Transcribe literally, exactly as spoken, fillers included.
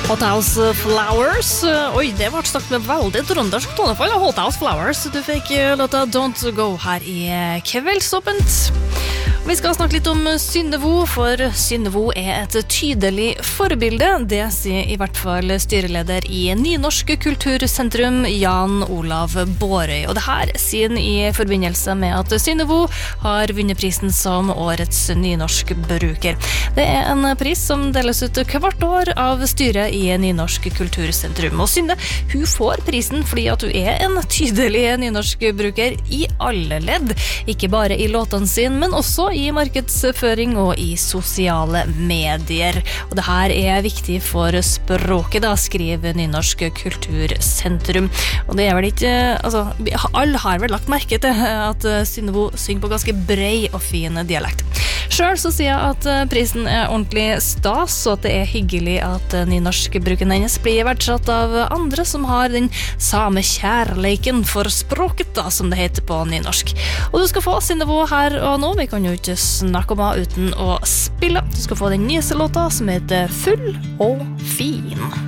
Hothouse Flowers. Oi, det ble sagt med veldig trøndersk tonefall. Hothouse Flowers. Du fikk låta Don't Go her i Kveldsåpent. Vi skal snakke litt om Synnevo, for Synnevo er et tydelig forbilde. Det sier i hvert fall styreleder i Nynorsk Kultursentrum, Jan Olav Bårøy. Og det her sier han i forbindelse med at Synnevo har vunnet prisen som årets nynorsk bruker. Det er en pris som deles ut hvert år av styret i Nynorsk Kultursentrum. Og Synne, hun får prisen fordi at hun er en tydelig nynorsk bruker i alle ledd. Ikke bare i låtene sine, men også i markedsføring og i sosiale medier. Og det her er viktig for språket, da, skriver Nynorsk Kultursentrum. Og det er vel ikke, altså, alle har vel lagt merke til at Synnevo synger på ganske brei og fin dialekt. Selv så sier jeg at prisen er ordentlig stas, og at det er hyggelig at nynorskbruken hennes blir verdsatt av andre som har den samme kjærleiken for språket, da, som det heter på nynorsk. Og du skal få Synnevo her og nå. Vi kan jo ikke snakke om henne uten å spille. Du skal få den nyeste låta som heter Full og fin.